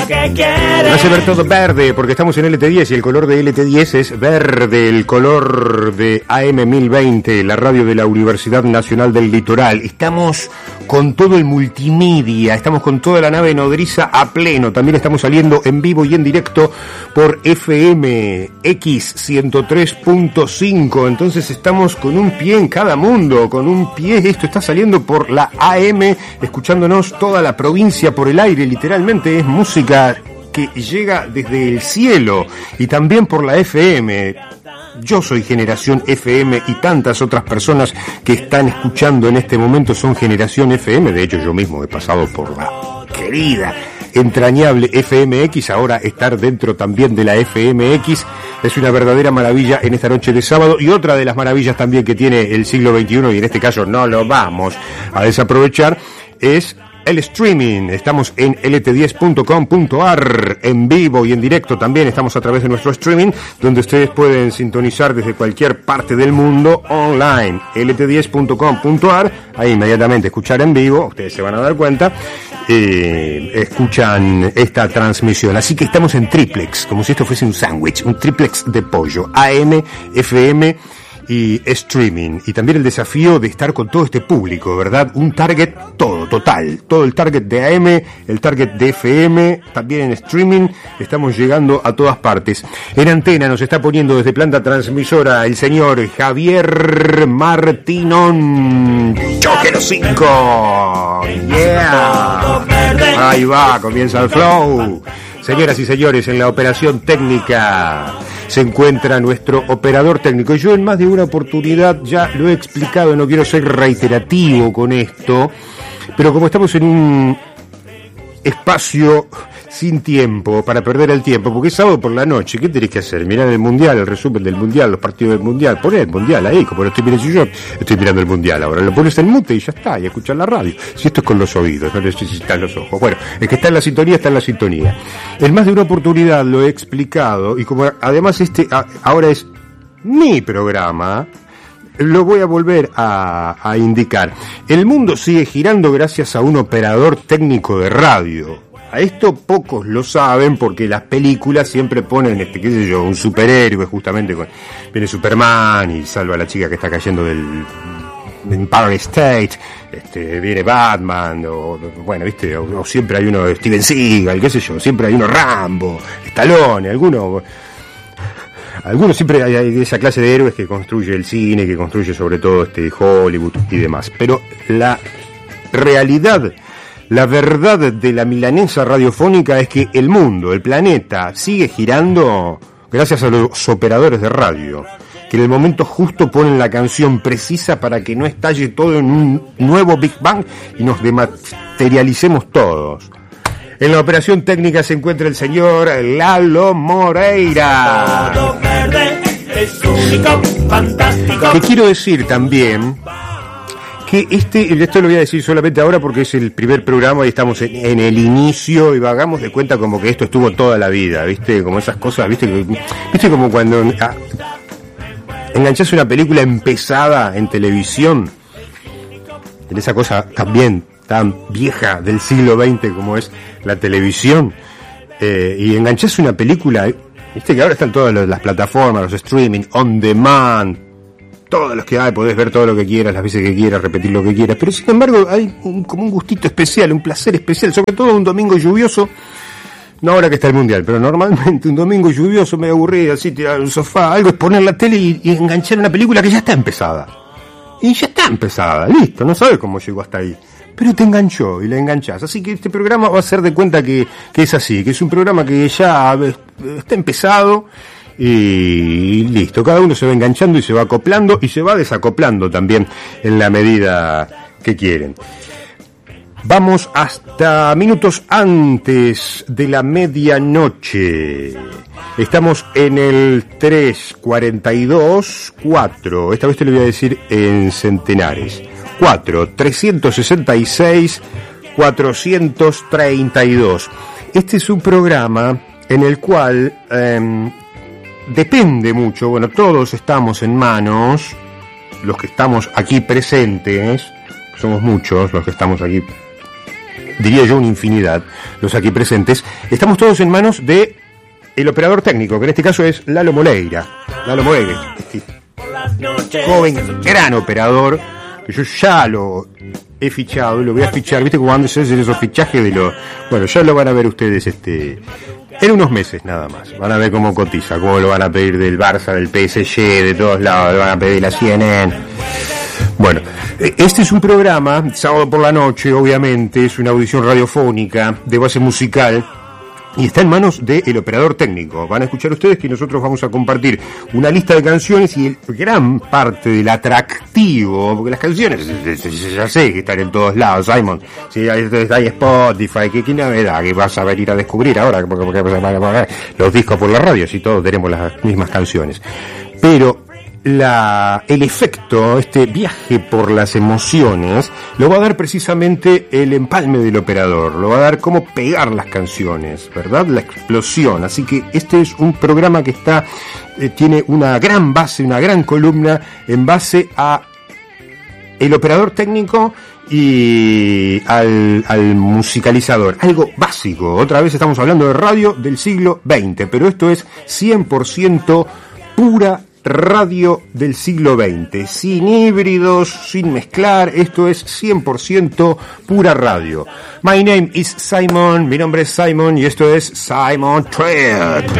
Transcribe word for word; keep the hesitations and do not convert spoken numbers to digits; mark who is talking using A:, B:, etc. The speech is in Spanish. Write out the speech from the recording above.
A: que quiere.
B: Me hace ver todo verde porque estamos en L T diez y el color de L T diez es verde, el color de A M mil veinte, la radio de la Universidad Nacional del Litoral. Estamos con todo el multimedia, estamos con toda la nave nodriza a pleno. También estamos saliendo en vivo y en directo por F M X ciento tres punto cinco. Entonces estamos con un pie en cada mundo, con un pie. Esto está saliendo por la A M, escuchándonos toda la provincia por el aire, literalmente es música que llega desde el cielo, y también por la F M. Yo soy Generación F M y tantas otras personas que están escuchando en este momento son Generación F M. De hecho, yo mismo he pasado por la querida, entrañable F M X. Ahora estar dentro también de la F M X es una verdadera maravilla en esta noche de sábado, y otra de las maravillas también que tiene el siglo veintiuno, y en este caso no lo vamos a desaprovechar, es el streaming. Estamos en L T diez punto com punto a r en vivo y en directo. También estamos a través de nuestro streaming, donde ustedes pueden sintonizar desde cualquier parte del mundo online. L T diez punto com punto a r, ahí inmediatamente escuchar en vivo, ustedes se van a dar cuenta, eh, escuchan esta transmisión. Así que estamos en triplex, como si esto fuese un sándwich, un triplex de pollo, A M, F M y streaming. Y también el desafío de estar con todo este público, ¿verdad? Un target todo, total, todo el target de A M, el target de F M, también en streaming. Estamos llegando a todas partes. En antena nos está poniendo desde planta transmisora el señor Javier Martinón. ¡Choque los cinco! ¡Yeah! Ahí va, comienza el flow. Señoras y señores, en la operación técnica se encuentra nuestro operador técnico. Y yo en más de una oportunidad ya lo he explicado, no quiero ser reiterativo con esto, pero como estamos en un espacio sin tiempo, para perder el tiempo, porque es sábado por la noche, ¿qué tenés que hacer? Mirar el Mundial, el resumen del Mundial, los partidos del Mundial, poner el Mundial ahí, como lo estoy mirando yo, estoy mirando el Mundial ahora, lo pones en mute y ya está, y escuchar la radio. Si esto es con los oídos, no necesitas los ojos. Bueno, el que está en la sintonía, está en la sintonía. En más de una oportunidad lo he explicado, y como además este ahora es mi programa, lo voy a volver a, a indicar. El mundo sigue girando gracias a un operador técnico de radio. A esto pocos lo saben porque las películas siempre ponen, este, qué sé yo, un superhéroe, justamente con, viene Superman y salva a la chica que está cayendo del Empire State, este, viene Batman, o bueno, viste, o, o siempre hay uno de Steven Seagal, qué sé yo, siempre hay uno Rambo, Stallone, alguno, algunos siempre hay, hay esa clase de héroes que construye el cine, que construye sobre todo este Hollywood y demás. Pero la realidad, la verdad de la milanesa radiofónica es que el mundo, el planeta, sigue girando gracias a los operadores de radio, que en el momento justo ponen la canción precisa para que no estalle todo en un nuevo Big Bang y nos dematerialicemos todos. En la operación técnica se encuentra el señor Lalo Moreira.
A: Todo verde es único, fantástico.
B: Que quiero decir también que este, esto lo voy a decir solamente ahora porque es el primer programa y estamos en, en el inicio, y hagamos de cuenta como que esto estuvo toda la vida, ¿viste? Como esas cosas, ¿viste? ¿Viste? Como cuando ah, enganchás una película empezada en televisión, en esa cosa también tan vieja del siglo veinte como es la televisión, eh, y enganchás una película, ¿viste? Que ahora están todas las plataformas, los streaming, on demand, todos los que hay, podés ver todo lo que quieras, las veces que quieras, repetir lo que quieras, pero sin embargo hay un, como un gustito especial, un placer especial, sobre todo un domingo lluvioso, no ahora que está el Mundial, pero normalmente un domingo lluvioso, medio aburrido, así tirado en un sofá, algo es poner la tele y, y enganchar una película que ya está empezada, y ya está empezada, listo, no sabes cómo llegó hasta ahí, pero te enganchó y la enganchás. Así que este programa va a ser de cuenta que, que es así, que es un programa que ya está empezado y listo. Cada uno se va enganchando y se va acoplando y se va desacoplando también en la medida que quieren. Vamos hasta minutos antes de la medianoche. Estamos en el tres cuarenta y dos cuatro. Esta vez te lo voy a decir en centenares. cuatro, trescientos sesenta y seis, cuatrocientos treinta y dos. Este es un programa en el cual eh, depende mucho, bueno, todos estamos en manos, los que estamos aquí presentes, somos muchos los que estamos aquí diría yo una infinidad, los aquí presentes, estamos todos en manos de el operador técnico, que en este caso es Lalo Moleira. Lalo Moleira, este joven, gran operador, que yo ya lo he fichado, lo voy a fichar, ¿viste cuando se hacen esos fichajes de los... Bueno, ya lo van a ver ustedes este en unos meses nada más. Van a ver cómo cotiza, cómo lo van a pedir del Barça, del P S G, de todos lados, lo van a pedir la C N N. Bueno, este es un programa, sábado por la noche, obviamente, es una audición radiofónica de base musical y está en manos del operador técnico. Van a escuchar ustedes que nosotros vamos a compartir una lista de canciones y el, gran parte del atractivo, porque las canciones, ya sé que están en todos lados, Simon, si hay, hay Spotify, ¿qué, qué novedad que vas a venir a descubrir ahora? Porque, porque, porque, los discos por la radio, si todos tenemos las mismas canciones. Pero La, el efecto, este viaje por las emociones, lo va a dar precisamente el empalme del operador, lo va a dar cómo pegar las canciones, ¿verdad? La explosión. Así que este es un programa que está, eh, tiene una gran base, una gran columna en base a el operador técnico y al, al musicalizador. Algo básico. Otra vez estamos hablando de radio del siglo veinte, pero esto es cien por ciento pura radio del siglo veinte, sin híbridos, sin mezclar, esto es cien por ciento pura radio. My name is Simon, mi nombre es Simon y esto es Simon Trade.